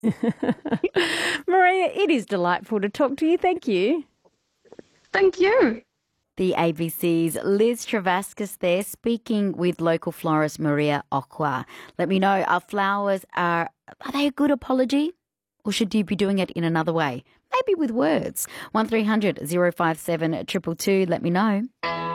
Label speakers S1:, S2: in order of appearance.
S1: Maria, it is delightful to talk to you. Thank you.
S2: Thank you.
S1: The ABC's Liz Travascus there speaking with local florist Maria Okwa. Let me know, are they a good apology? Or should you be doing it in another way? Maybe with words. 1300 057 222. Let me know.